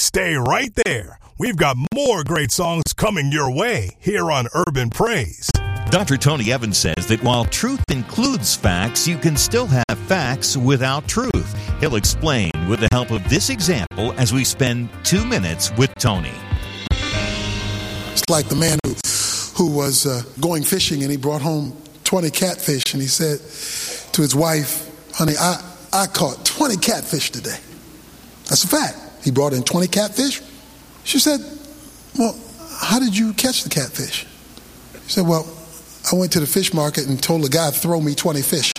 Stay right there. We've got more great songs coming your way here on Urban Praise. Dr. Tony Evans says that while truth includes facts, you can still have facts without truth. He'll explain with the help of this example as we spend 2 minutes with Tony. It's like the man who was going fishing, and he brought home 20 catfish, and he said to his wife, honey, I caught 20 catfish today. That's a fact. He brought in 20 catfish. She said, well, how did you catch the catfish? He said, well, I went to the fish market and told the guy to throw me 20 fish.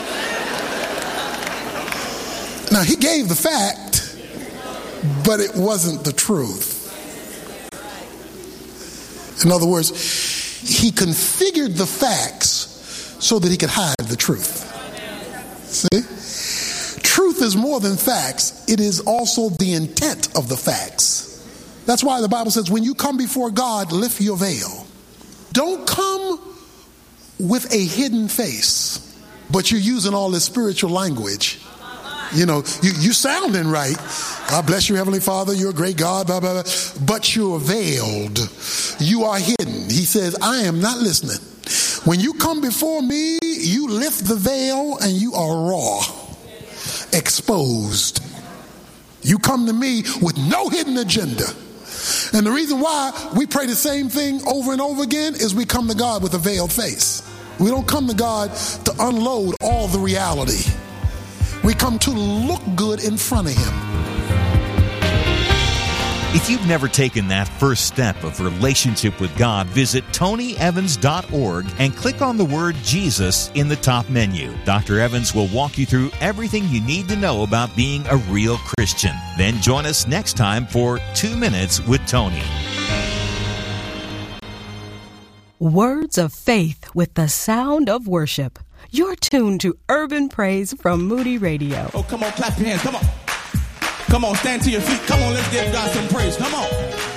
Now, he gave the fact, but it wasn't the truth. In other words, he configured the facts so that he could hide the truth. See? Truth is more than facts. It is also the intent of the facts. That's why the Bible says, when you come before God, lift your veil. Don't come with a hidden face, but you're using all this spiritual language. You know, you sounding right. God bless you, Heavenly Father. You're a great God, blah, blah, blah. But you're veiled. You are hidden. He says, I am not listening. When you come before me, you lift the veil and you are raw, exposed. You come to me with no hidden agenda. And the reason why we pray the same thing over and over again is we come to God with a veiled face. We don't come to God to unload all the reality. We come to look good in front of Him. If you've never taken that first step of relationship with God, visit TonyEvans.org and click on the word Jesus in the top menu. Dr. Evans will walk you through everything you need to know about being a real Christian. Then join us next time for 2 Minutes with Tony. Words of faith with the sound of worship. You're tuned to Urban Praise from Moody Radio. Oh, come on, clap your hands. Come on. Come on, stand to your feet. Come on, let's give God some praise. Come on.